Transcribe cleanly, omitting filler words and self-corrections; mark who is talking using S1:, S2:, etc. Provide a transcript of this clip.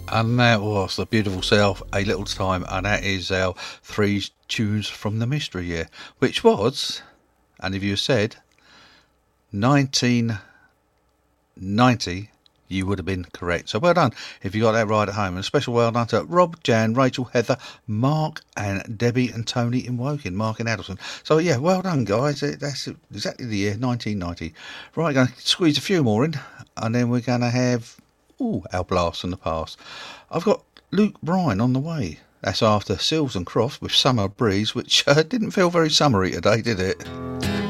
S1: And that was the beautiful self, A Little Time, and that is our 3 tunes from the mystery year, which was, and if you said 1990, you would have been correct. So well done if you got that right at home. And a special well done to Rob, Jan, Rachel, Heather, Mark, and Debbie and Tony in Woking, Mark in Addleston. So yeah, well done, guys. That's exactly the year 1990. Right, going to squeeze a few more in, and then we're going to have our blast from the past. I've got Luke Bryan on the way. That's after Sills and Crofts with Summer Breeze, which didn't feel very summery today, did it?